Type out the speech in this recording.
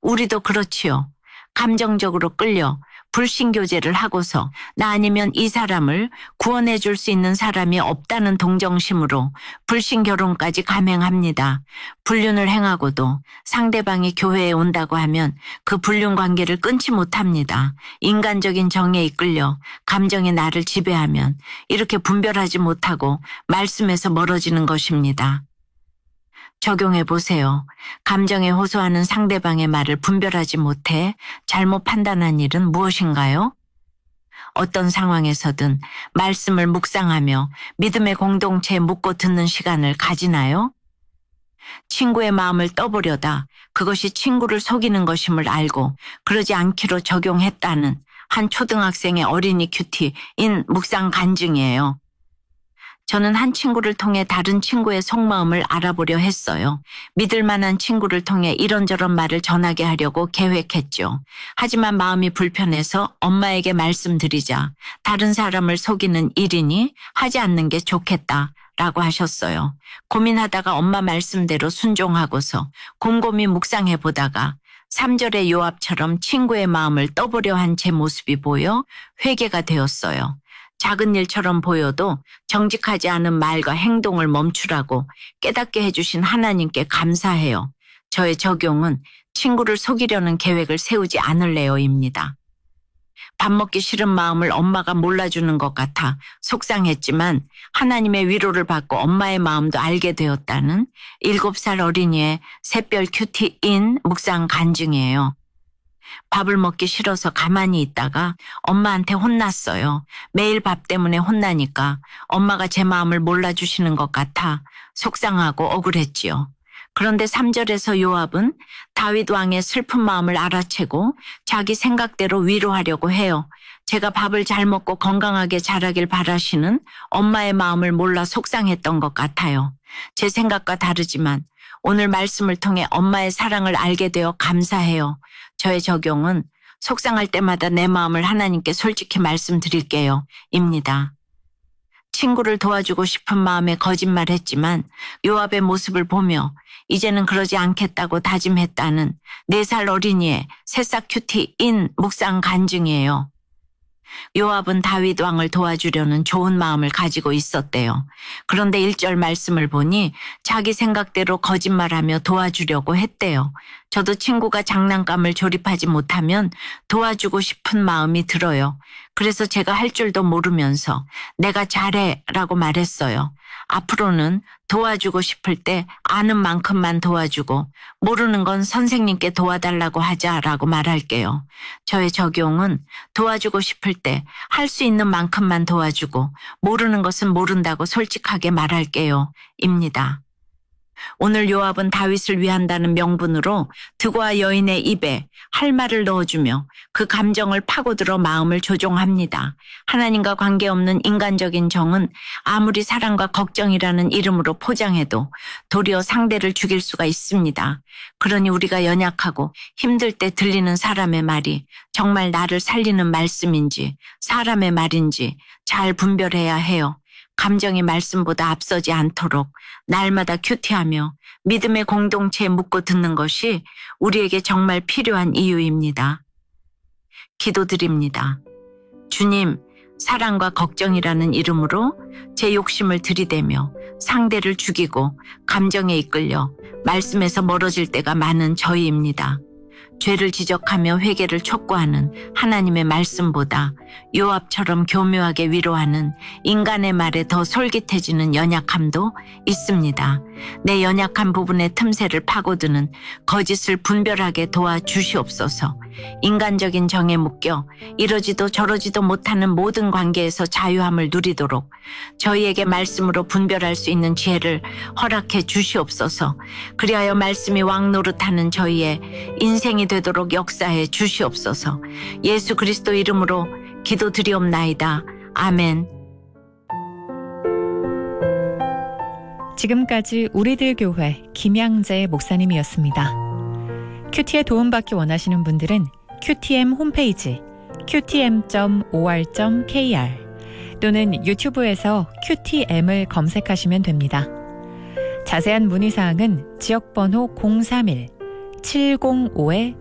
우리도 그렇지요. 감정적으로 끌려 불신교제를 하고서 나 아니면 이 사람을 구원해 줄 수 있는 사람이 없다는 동정심으로 불신결혼까지 감행합니다. 불륜을 행하고도 상대방이 교회에 온다고 하면 그 불륜 관계를 끊지 못합니다. 인간적인 정에 이끌려 감정이 나를 지배하면 이렇게 분별하지 못하고 말씀에서 멀어지는 것입니다. 적용해 보세요. 감정에 호소하는 상대방의 말을 분별하지 못해 잘못 판단한 일은 무엇인가요? 어떤 상황에서든 말씀을 묵상하며 믿음의 공동체에 묻고 듣는 시간을 가지나요? 친구의 마음을 떠보려다 그것이 친구를 속이는 것임을 알고 그러지 않기로 적용했다는 한 초등학생의 어린이 큐티인 묵상 간증이에요. 저는 한 친구를 통해 다른 친구의 속마음을 알아보려 했어요. 믿을 만한 친구를 통해 이런저런 말을 전하게 하려고 계획했죠. 하지만 마음이 불편해서 엄마에게 말씀드리자 다른 사람을 속이는 일이니 하지 않는 게 좋겠다라고 하셨어요. 고민하다가 엄마 말씀대로 순종하고서 곰곰이 묵상해 보다가 3절의 요압처럼 친구의 마음을 떠보려 한 제 모습이 보여 회개가 되었어요. 작은 일처럼 보여도 정직하지 않은 말과 행동을 멈추라고 깨닫게 해주신 하나님께 감사해요. 저의 적용은 친구를 속이려는 계획을 세우지 않을래요입니다. 밥 먹기 싫은 마음을 엄마가 몰라주는 것 같아 속상했지만 하나님의 위로를 받고 엄마의 마음도 알게 되었다는 7살 어린이의 샛별 큐티인 묵상 간증이에요. 밥을 먹기 싫어서 가만히 있다가 엄마한테 혼났어요. 매일 밥 때문에 혼나니까 엄마가 제 마음을 몰라주시는 것 같아 속상하고 억울했지요. 그런데 3절에서 요압은 다윗 왕의 슬픈 마음을 알아채고 자기 생각대로 위로하려고 해요. 제가 밥을 잘 먹고 건강하게 자라길 바라시는 엄마의 마음을 몰라 속상했던 것 같아요. 제 생각과 다르지만 오늘 말씀을 통해 엄마의 사랑을 알게 되어 감사해요. 저의 적용은 속상할 때마다 내 마음을 하나님께 솔직히 말씀드릴게요. 입니다. 친구를 도와주고 싶은 마음에 거짓말했지만 요압의 모습을 보며 이제는 그러지 않겠다고 다짐했다는 4살 어린이의 새싹 큐티인 묵상 간증이에요. 요압은 다윗 왕을 도와주려는 좋은 마음을 가지고 있었대요. 그런데 1절 말씀을 보니 자기 생각대로 거짓말하며 도와주려고 했대요. 저도 친구가 장난감을 조립하지 못하면 도와주고 싶은 마음이 들어요. 그래서 제가 할 줄도 모르면서 내가 잘해 라고 말했어요. 앞으로는 도와주고 싶을 때 아는 만큼만 도와주고 모르는 건 선생님께 도와달라고 하자라고 말할게요. 저의 적용은 도와주고 싶을 때 할 수 있는 만큼만 도와주고 모르는 것은 모른다고 솔직하게 말할게요. 입니다. 오늘 요압은 다윗을 위한다는 명분으로 드고아 여인의 입에 할 말을 넣어주며 그 감정을 파고들어 마음을 조종합니다. 하나님과 관계없는 인간적인 정은 아무리 사랑과 걱정이라는 이름으로 포장해도 도리어 상대를 죽일 수가 있습니다. 그러니 우리가 연약하고 힘들 때 들리는 사람의 말이 정말 나를 살리는 말씀인지 사람의 말인지 잘 분별해야 해요. 감정이 말씀보다 앞서지 않도록 날마다 큐티하며 믿음의 공동체에 묻고 듣는 것이 우리에게 정말 필요한 이유입니다. 기도드립니다. 주님, 사랑과 걱정이라는 이름으로 제 욕심을 들이대며 상대를 죽이고 감정에 이끌려 말씀에서 멀어질 때가 많은 저희입니다. 죄를 지적하며 회개를 촉구하는 하나님의 말씀보다 요압처럼 교묘하게 위로하는 인간의 말에 더 솔깃해지는 연약함도 있습니다. 내 연약한 부분의 틈새를 파고드는 거짓을 분별하게 도와주시옵소서. 인간적인 정에 묶여 이러지도 저러지도 못하는 모든 관계에서 자유함을 누리도록 저희에게 말씀으로 분별할 수 있는 지혜를 허락해 주시옵소서. 그리하여 말씀이 왕 노릇하는 저희의 인생이 되도록 역사해 주시옵소서. 예수 그리스도 이름으로 기도드리옵나이다. 아멘. 지금까지 우리들 교회 김양재 목사님이었습니다. 큐티에 도움받기 원하시는 분들은 QTM 홈페이지 qtm.or.kr 또는 유튜브에서 QTM을 검색하시면 됩니다. 자세한 문의사항은 지역번호 031-705